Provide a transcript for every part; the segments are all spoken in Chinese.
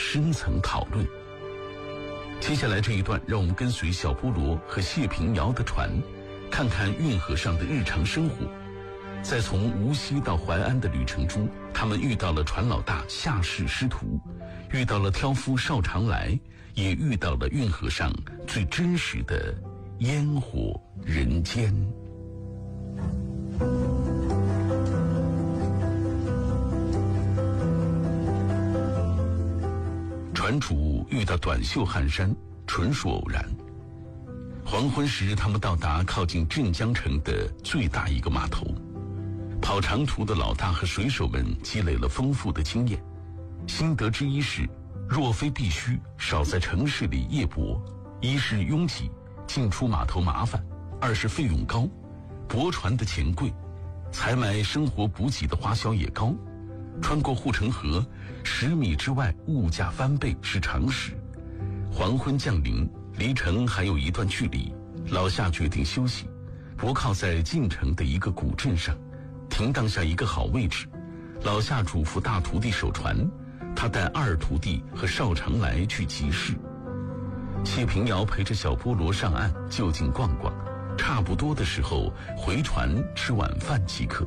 深层讨论。接下来这一段，让我们跟随小菠萝和谢平遥的船，看看运河上的日常生活。在从无锡到淮安的旅程中，他们遇到了船老大夏氏师徒，遇到了挑夫邵长来，也遇到了运河上最真实的烟火人间。船主遇到短袖汗衫纯属偶然。黄昏时，他们到达靠近镇江城的最大一个码头。跑长途的老大和水手们积累了丰富的经验，心得之一是，若非必须，少在城市里夜泊。一是拥挤，进出码头麻烦；二是费用高，泊船的钱贵，采买生活补给的花销也高。穿过护城河，10米之外物价翻倍是常识。黄昏降临，离城还有一段距离，老夏决定休息，泊靠在进城的一个古镇上，停当下一个好位置。老夏嘱咐大徒弟守船，他带二徒弟和邵长来去集市。谢平遥陪着小菠萝上岸就近逛逛，差不多的时候回船吃晚饭即可。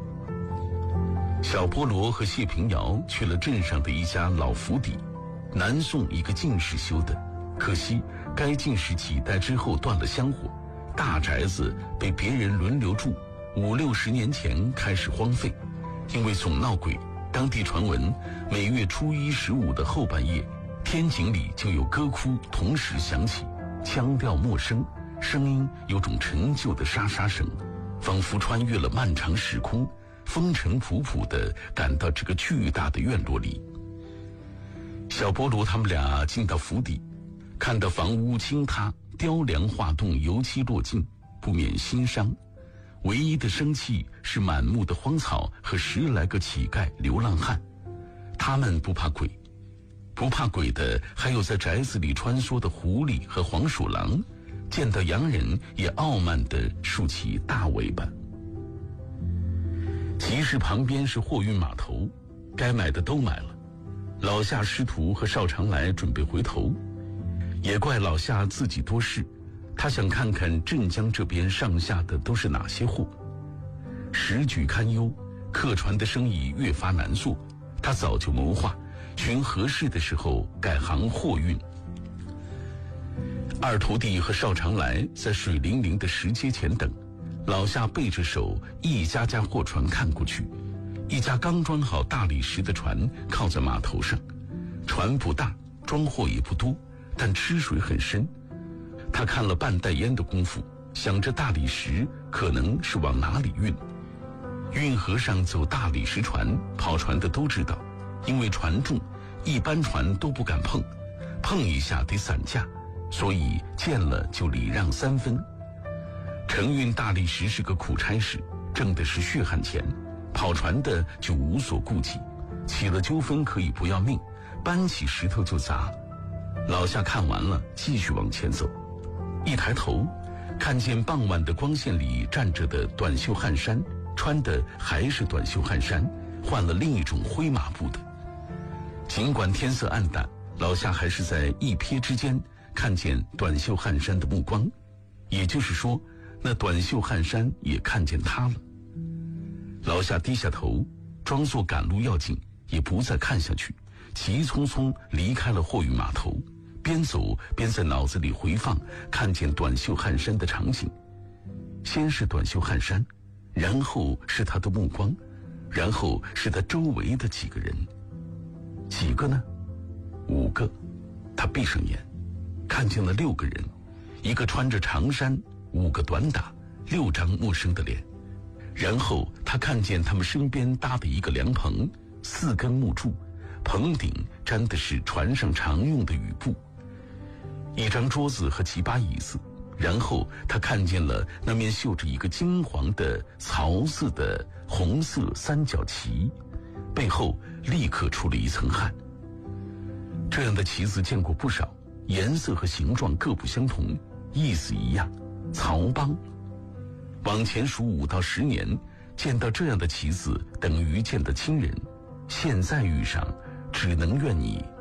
小菠萝和谢平遥去了镇上的一家老府邸，南宋一个进士修的，可惜该进士几代之后断了香火，大宅子被别人轮流住，5、60年前开始荒废。因为总闹鬼，当地传闻每月初1、15的后半夜，天井里就有歌哭同时响起，腔调陌生，声音有种陈旧的沙沙声，仿佛穿越了漫长时空，风尘仆仆地赶到这个巨大的院落里。小菠萝他们俩进到府邸，看到房屋倾塌，雕梁画栋，油漆落尽，不免心伤。唯一的生气是满目的荒草和10来个乞丐流浪汉。他们不怕鬼，不怕鬼的还有在宅子里穿梭的狐狸和黄鼠狼，见到洋人也傲慢地竖起大尾巴。集市旁边是货运码头，该买的都买了。老夏师徒和邵长来准备回头，也怪老夏自己多事，他想看看镇江这边上下的都是哪些货。时局堪忧，客船的生意越发难做，他早就谋划，寻合适的时候改行货运。二徒弟和邵长来在水灵灵的石阶前等，老夏背着手一家家货船看过去。一家刚装好大理石的船靠在码头上，船不大，装货也不多，但吃水很深。他看了半袋烟的功夫，想着大理石可能是往哪里运。运河上走大理石船，跑船的都知道，因为船重，一般船都不敢碰，碰一下得散架，所以见了就礼让3分。承运大理石是个苦差事，挣的是血汗钱，跑船的就无所顾忌，起了纠纷可以不要命，搬起石头就砸。老夏看完了，继续往前走，一抬头看见傍晚的光线里站着的短袖汗衫，穿的还是短袖汗衫，换了另一种灰麻布的。尽管天色暗淡，老夏还是在一瞥之间看见短袖汗衫的目光，也就是说，那短袖汗衫也看见他了。老夏低下头，装作赶路要紧，也不再看下去，急匆匆离开了货运码头，边走边在脑子里回放看见短袖汗衫的场景。先是短袖汗衫，然后是他的目光，然后是他周围的几个人。几个呢？5个。他闭上眼，看见了6个人，一个穿着长衫，5个短打，6张陌生的脸。然后他看见他们身边搭的一个凉棚，4根木柱，棚顶粘的是船上常用的雨布，一张桌子和几把椅子。然后他看见了那面绣着一个金黄的草似的红色3角旗，背后立刻出了一层汗。这样的旗子见过不少，颜色和形状各不相同，意思一样，曹帮。往前数5到10年，见到这样的旗子等于见到亲人，现在遇上，只能怨你